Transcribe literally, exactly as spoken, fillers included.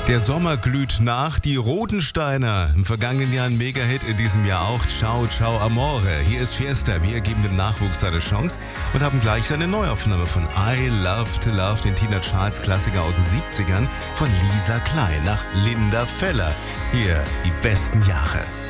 Der Sommer glüht nach, die Rodensteiner. Im vergangenen Jahr ein Mega-Hit, in diesem Jahr auch. Ciao, ciao, Amore. Hier ist Fiesta. Wir geben dem Nachwuchs seine Chance und haben gleich eine Neuaufnahme von I Love to Love, den Tina Charles Klassiker aus den siebzigern von Lisa Klein nach Linda Feller. Hier die besten Jahre.